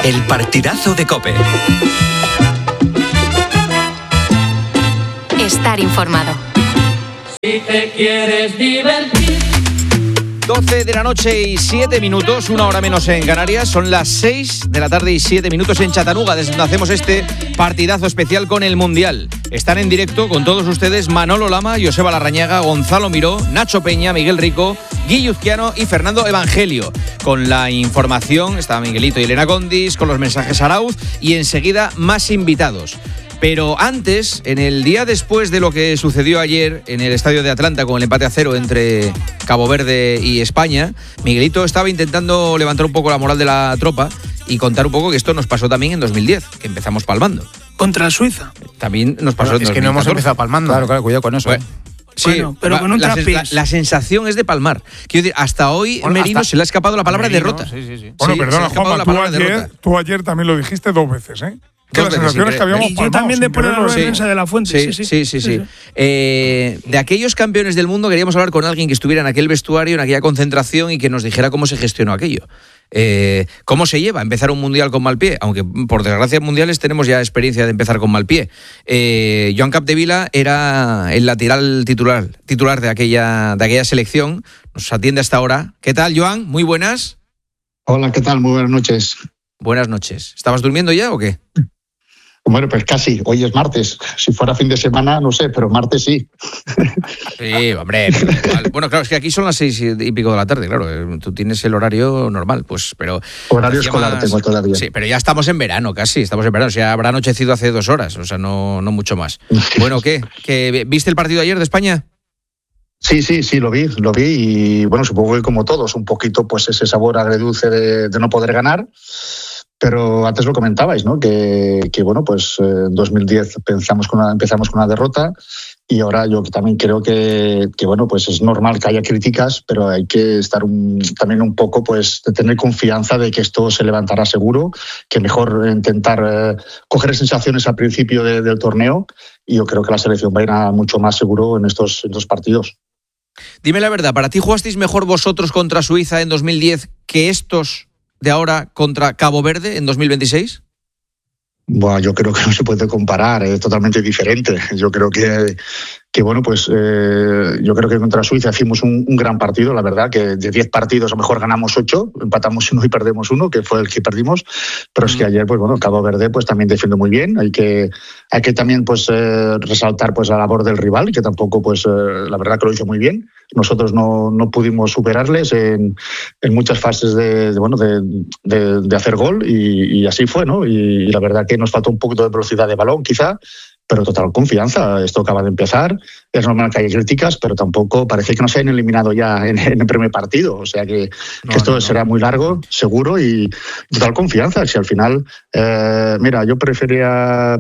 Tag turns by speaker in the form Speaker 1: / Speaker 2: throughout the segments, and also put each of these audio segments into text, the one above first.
Speaker 1: El partidazo de COPE.
Speaker 2: Estar informado.
Speaker 3: Si te quieres divertir.
Speaker 4: 12 de la noche y 7 minutos, una hora menos en Canarias. Son las 6 de la tarde y 7 minutos en Chattanooga, desde donde hacemos este partidazo especial con el Mundial. Están en directo con todos ustedes Manolo Lama, Joseba Larrañaga, Gonzalo Miró, Nacho Peña, Miguel Rico, Guille Uzquiano y Fernando Evangelio. Con la información está Miguelito y Elena Condis, con los mensajes Arauz y enseguida más invitados. Pero antes, en el día después de lo que sucedió ayer en el estadio de Atlanta con el empate a 0 entre Cabo Verde y España, Miguelito estaba intentando levantar un poco la moral de la tropa y contar un poco que esto nos pasó también en 2010, que empezamos palmando.
Speaker 5: Contra Suiza.
Speaker 4: También nos pasó en 2014.
Speaker 6: Es que no hemos empezado palmando.
Speaker 7: Claro, cuidado con eso.
Speaker 4: Bueno, sí,
Speaker 5: bueno, pero con un traspiés.
Speaker 4: La sensación es de palmar. Quiero decir, hasta hoy Merino se le ha escapado la palabra
Speaker 6: Merino,
Speaker 4: derrota.
Speaker 6: Sí.
Speaker 8: Bueno,
Speaker 4: Sí,
Speaker 8: perdona,
Speaker 4: se le ha escapado
Speaker 8: Juanma, tú ayer también lo dijiste 2 veces, ¿eh? Que
Speaker 4: Dos
Speaker 8: la
Speaker 4: veces,
Speaker 8: sensación es que habíamos
Speaker 5: Y yo
Speaker 8: palmado
Speaker 5: también
Speaker 8: sin
Speaker 5: de poner la
Speaker 8: quererlo.
Speaker 5: defensa de la Fuente.
Speaker 4: Sí. De aquellos campeones del mundo queríamos hablar con alguien que estuviera en aquel vestuario, en aquella concentración y que nos dijera cómo se gestionó aquello. ¿Cómo se lleva empezar un mundial con mal pie? Aunque por desgracia en mundiales tenemos ya experiencia de empezar con mal pie. Joan Capdevila era el lateral titular de aquella selección. Nos atiende hasta ahora. ¿Qué tal, Joan? Muy buenas.
Speaker 9: Hola, ¿qué tal? Muy buenas noches.
Speaker 4: Buenas noches. ¿Estabas durmiendo ya o qué?
Speaker 9: Bueno, pues casi. Hoy es martes. Si fuera fin de semana, no sé, pero martes sí.
Speaker 4: Sí, hombre. Bueno, claro, es que aquí son las 6 y pico de la tarde, claro. Tú tienes el horario normal, pues, pero...
Speaker 9: Horario escolar tengo todavía.
Speaker 4: Sí, pero ya estamos en verano, casi. Estamos en verano. O sea, habrá anochecido hace 2 horas, o sea, no mucho más. Bueno, ¿qué? ¿Viste el partido ayer de España?
Speaker 9: Sí, lo vi y bueno, supongo que como todos, un poquito pues ese sabor agridulce de no poder ganar. Pero antes lo comentabais, ¿no? Que bueno, pues en 2010 empezamos con una derrota y ahora yo también creo que bueno, pues es normal que haya críticas, pero hay que estar también un poco, pues, de tener confianza de que esto se levantará seguro, que mejor intentar coger sensaciones al principio del torneo y yo creo que la selección va a ir mucho más seguro en estos partidos.
Speaker 4: Dime la verdad, ¿para ti jugasteis mejor vosotros contra Suiza en 2010 que estos de ahora contra Cabo Verde en 2026?
Speaker 9: Bueno, yo creo que no se puede comparar, es totalmente diferente. Yo creo que bueno, pues yo creo que contra Suiza hicimos un gran partido, la verdad, que de 10 partidos a lo mejor ganamos 8, empatamos 1 y perdemos 1, que fue el que perdimos, pero es que ayer, pues bueno, Cabo Verde pues también defiende muy bien, hay que también pues resaltar pues la labor del rival, que tampoco pues la verdad que lo hizo muy bien. Nosotros no pudimos superarles en muchas fases de hacer gol y así fue, ¿no? Y la verdad que nos faltó un poquito de velocidad de balón, quizá, pero total confianza. Esto acaba de empezar, es normal que haya críticas, pero tampoco parece que nos hayan eliminado ya en el primer partido, o sea que esto será muy largo, seguro, y total confianza. Si al final, mira, yo prefería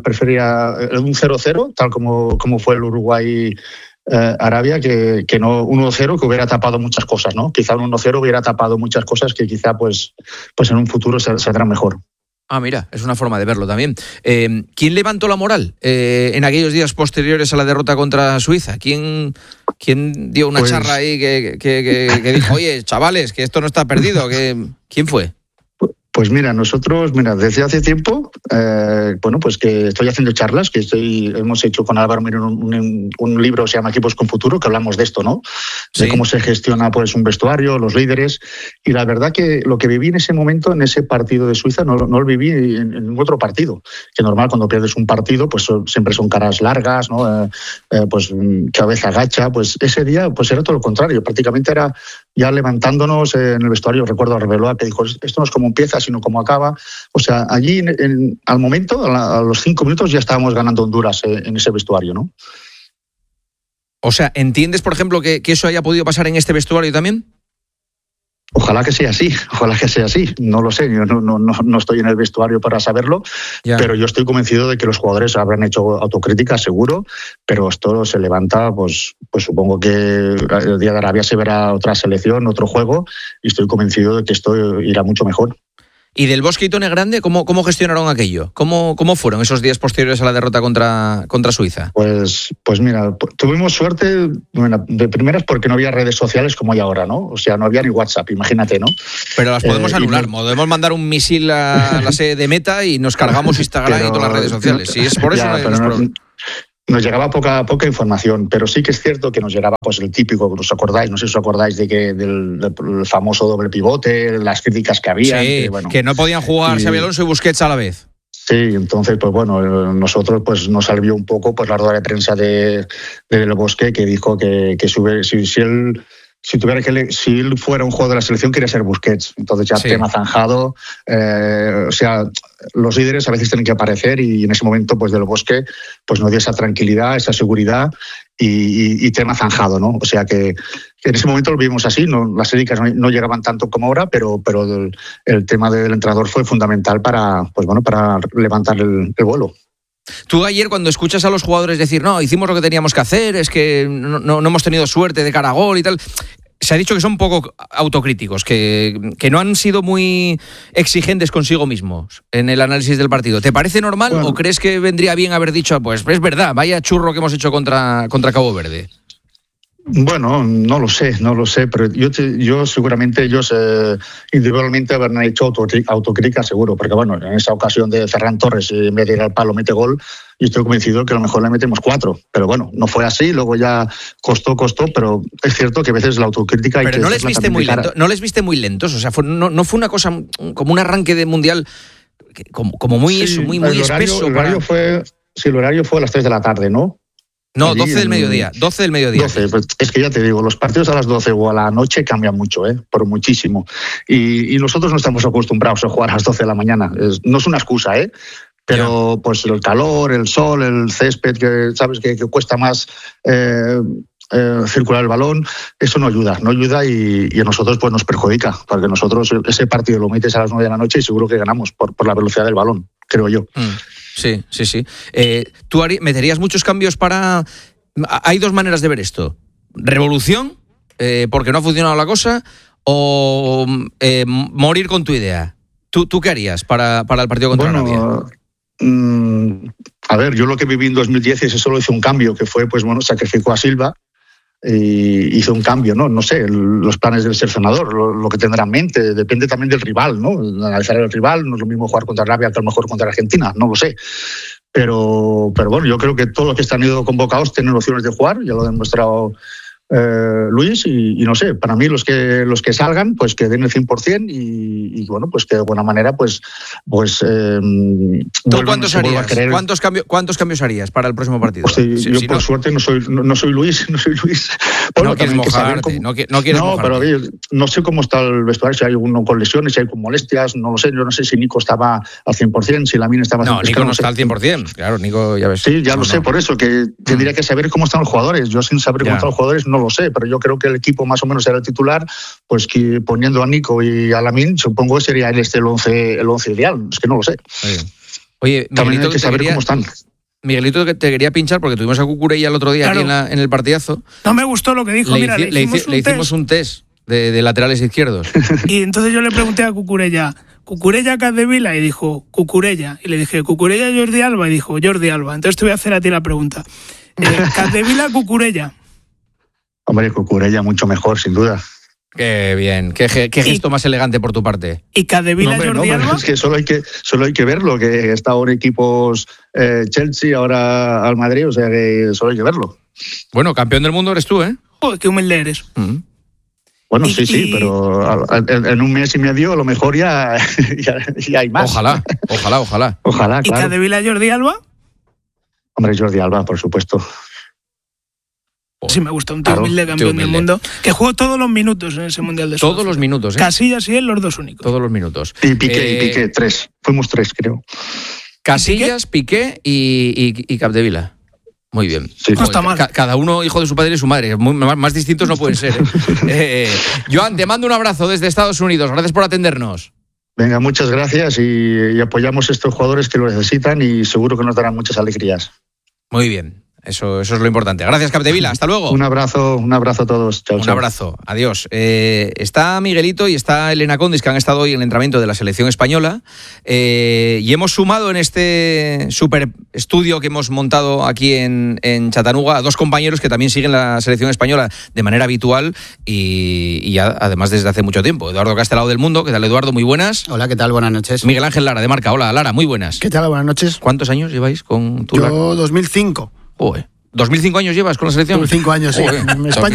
Speaker 9: un 0-0, tal como fue el Uruguay Arabia, que no 1-0, que hubiera tapado muchas cosas, ¿no? Quizá un 1-0 hubiera tapado muchas cosas que quizá pues en un futuro saldrán mejor.
Speaker 4: Ah, mira, es una forma de verlo también. ¿Quién levantó la moral en aquellos días posteriores a la derrota contra Suiza? ¿Quién dio una charra ahí que dijo, oye, chavales, que esto no está perdido? ¿Quién fue?
Speaker 9: Pues mira, nosotros, desde hace tiempo, bueno, pues que estoy haciendo charlas, hemos hecho con Álvaro Miró un libro, se llama Equipos con Futuro, que hablamos de esto, ¿no? De cómo se gestiona pues un vestuario, los líderes, y la verdad que lo que viví en ese momento, en ese partido de Suiza, no lo viví en otro partido, que normal cuando pierdes un partido, pues siempre son caras largas, ¿no? Pues cabeza agacha, pues ese día pues era todo lo contrario, prácticamente era ya levantándonos en el vestuario. Recuerdo a Arbeloa que dijo, esto no es como empieza, sino como acaba. O sea, allí al momento, a los 5 minutos ya estábamos ganando Honduras en ese vestuario, ¿no?
Speaker 4: O sea, ¿entiendes, por ejemplo, que eso haya podido pasar en este vestuario también?
Speaker 9: Ojalá que sea así. No lo sé, yo no estoy en el vestuario para saberlo, pero yo estoy convencido de que los jugadores habrán hecho autocrítica, seguro, pero esto se levanta, pues supongo que el día de Arabia se verá otra selección, otro juego, y estoy convencido de que esto irá mucho mejor.
Speaker 4: ¿Y del Bosque y Tone Grande, cómo gestionaron aquello? ¿Cómo fueron esos días posteriores a la derrota contra Suiza?
Speaker 9: Pues mira, tuvimos suerte, bueno, de primeras porque no había redes sociales como hay ahora, ¿no? O sea, no había ni WhatsApp, imagínate, ¿no?
Speaker 4: Pero las podemos anular, podemos mandar un misil a la sede de Meta y nos cargamos Instagram y todas las redes sociales. Sí, es por eso
Speaker 9: ya, nos llegaba poca información, pero sí que es cierto que nos llegaba pues el típico, ¿os acordáis? No sé si os acordáis del famoso doble pivote, las críticas que había.
Speaker 4: Sí, que no podían jugar Xabi Alonso y Busquets a la vez.
Speaker 9: Sí, entonces, pues bueno, nosotros pues nos salió un poco pues la rueda de prensa de Del Bosque, que dijo que si él fuera un jugador de la selección, quería ser Busquets. Entonces ya tema zanjado. O sea, los líderes a veces tienen que aparecer y en ese momento pues Del Bosque pues nos dio esa tranquilidad, esa seguridad y tema zanjado, ¿no? O sea que en ese momento lo vimos así, ¿no? Las críticas no llegaban tanto como ahora, pero el tema del entrenador fue fundamental para levantar el vuelo.
Speaker 4: Tú ayer, cuando escuchas a los jugadores decir, no, hicimos lo que teníamos que hacer, es que no hemos tenido suerte de cara a gol y tal, se ha dicho que son un poco autocríticos, que no han sido muy exigentes consigo mismos en el análisis del partido. ¿Te parece normal o crees que vendría bien haber dicho, pues es verdad, vaya churro que hemos hecho contra Cabo Verde?
Speaker 9: Bueno, no lo sé, pero yo seguramente, individualmente habrán hecho autocrítica seguro, porque bueno, en esa ocasión de Ferran Torres, en vez de ir al palo mete gol, y estoy convencido que a lo mejor le metemos 4, pero bueno, no fue así, luego ya costó, pero es cierto que a veces la autocrítica...
Speaker 4: Pero no les viste muy lentos, o sea, no fue una cosa como un arranque de mundial como muy espeso.
Speaker 9: El horario fue a las 3 de la tarde, ¿no?
Speaker 4: No, 12 del mediodía. 12,
Speaker 9: pues es que ya te digo, los partidos a las 12 o a la noche cambian mucho, por muchísimo. Y nosotros no estamos acostumbrados a jugar a las 12 de la mañana. No es una excusa, pero pues el calor, el sol, el césped, que sabes que cuesta más circular el balón, eso no ayuda y a nosotros pues nos perjudica, porque nosotros ese partido lo metes a las 9 de la noche y seguro que ganamos por la velocidad del balón, creo yo.
Speaker 4: Sí. ¿Tú meterías muchos cambios para...? Hay dos maneras de ver esto. ¿Revolución, porque no ha funcionado la cosa, o morir con tu idea? ¿Tú qué harías para el partido contra Arabia?
Speaker 9: A ver, yo lo que viví en 2010 es que solo hice un cambio, que fue, pues bueno, sacrificó a Silva y hizo un cambio, ¿no? No sé, los planes del seleccionador, lo que tendrá en mente, depende también del rival, ¿no? Analizar el rival, no es lo mismo jugar contra Arabia que a lo mejor contra Argentina, no lo sé. Pero bueno, yo creo que todos los que están ido convocados tienen opciones de jugar, ya lo ha demostrado Luis, y no sé, para mí los que salgan, pues que den el 100% y bueno, pues que de buena manera, pues
Speaker 4: ¿Tú cuántos harías? ¿Cuántos cambios harías para el próximo partido?
Speaker 9: Pues yo por suerte no soy Luis. Bueno,
Speaker 4: no quieres mojarte, no quieres mojarte.
Speaker 9: Pero a ver, no sé cómo está el vestuario, si hay uno con lesiones, si hay con molestias, no lo sé. Yo no sé si Nico estaba al 100%, si Lamine estaba al 100%.
Speaker 4: No, Nico no está al 100%, claro, Nico ya ves.
Speaker 9: Sí, ya lo sé, por eso, que tendría que saber cómo están los jugadores. Yo sin saber cómo están los jugadores no lo sé, pero yo creo que el equipo más o menos era el titular, pues que poniendo a Nico y a Lamine, supongo que sería el 11 ideal, es que no lo sé.
Speaker 4: Oye,
Speaker 9: también hay que saber cómo están.
Speaker 4: Miguelito, te quería pinchar porque tuvimos a Cucurella el otro día aquí en el partidazo.
Speaker 5: No me gustó lo que dijo, le
Speaker 4: hicimos un test de laterales izquierdos.
Speaker 5: Y entonces yo le pregunté a Cucurella, Capdevila, y dijo Cucurella. Y le dije, Cucurella, Jordi Alba, y dijo Jordi Alba. Entonces te voy a hacer a ti la pregunta. Capdevila, Cucurella.
Speaker 9: Hombre, Cucurella mucho mejor, sin duda.
Speaker 4: Qué bien, qué gesto más elegante por tu parte.
Speaker 5: ¿Y Capdevila, Jordi Alba?
Speaker 9: Es que solo hay que verlo, que está ahora en equipos Chelsea, ahora al Madrid, o sea que solo hay que verlo.
Speaker 4: Bueno, campeón del mundo eres tú, ¿eh?
Speaker 5: Joder, qué humilde eres.
Speaker 9: Bueno, sí, pero en un mes y medio a lo mejor ya hay más.
Speaker 4: Ojalá,
Speaker 9: claro.
Speaker 5: ¿Y Capdevila, Jordi Alba?
Speaker 9: Hombre, Jordi Alba, por supuesto.
Speaker 5: Sí, me gusta, un tío humilde, campeón del mundo, que jugó todos los minutos en ese Mundial de Sudáfrica.
Speaker 4: Todos los minutos, ¿eh?
Speaker 5: Casillas y él, los dos únicos.
Speaker 4: Todos los minutos.
Speaker 9: Y Piqué, 3. Fuimos 3, creo.
Speaker 4: Casillas, Piqué y Capdevila. Muy bien.
Speaker 9: Sí,
Speaker 5: no está mal.
Speaker 4: Cada uno hijo de su padre y su madre. Más distintos no pueden ser, ¿eh? Joan, te mando un abrazo desde Estados Unidos. Gracias por atendernos.
Speaker 9: Venga, muchas gracias y apoyamos a estos jugadores que lo necesitan y seguro que nos darán muchas alegrías.
Speaker 4: Muy bien. Eso es lo importante. Gracias, Capdevila. Hasta luego.
Speaker 9: Un abrazo a todos. Chao,
Speaker 4: Un
Speaker 9: chao.
Speaker 4: abrazo. Adiós. Está Miguelito y está Elena Condis, que han estado hoy en el entrenamiento de la selección española. Y hemos sumado en este super estudio que hemos montado aquí en Chattanooga a dos compañeros que también siguen la selección española de manera habitual y además desde hace mucho tiempo. Eduardo Castelao del Mundo. ¿Qué tal, Eduardo? Muy buenas.
Speaker 1: Hola, ¿qué tal? Buenas noches.
Speaker 4: Miguel Ángel Lara, de Marca. Hola, Lara. Muy buenas.
Speaker 1: ¿Qué tal? Buenas noches.
Speaker 4: ¿Cuántos años lleváis con tu
Speaker 1: Yo 2005.
Speaker 4: Joder. ¿2005 años llevas con la selección?
Speaker 1: 2005 años, sí.
Speaker 4: Joder.
Speaker 1: En España